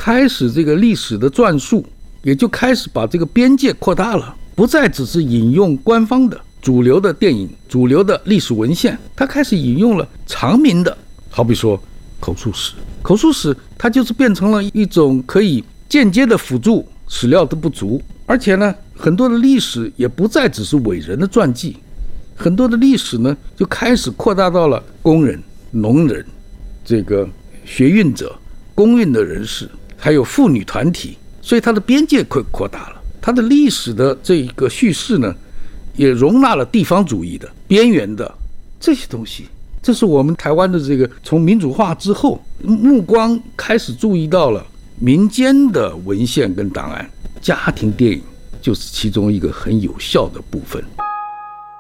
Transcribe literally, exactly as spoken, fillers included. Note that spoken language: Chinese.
开始这个历史的转述也就开始把这个边界扩大了，不再只是引用官方的主流的电影、主流的历史文献，它开始引用了常民的，好比说口述史。口述史它就是变成了一种可以间接的辅助史料的不足，而且呢，很多的历史也不再只是伟人的传记，很多的历史呢就开始扩大到了工人、农人、这个学运者、公运的人士，还有妇女团体，所以它的边界扩扩大了。它的历史的这个叙事呢，也容纳了地方主义的、边缘的这些东西。这是我们台湾的这个从民主化之后，目光开始注意到了民间的文献跟档案，家庭电影就是其中一个很有效的部分。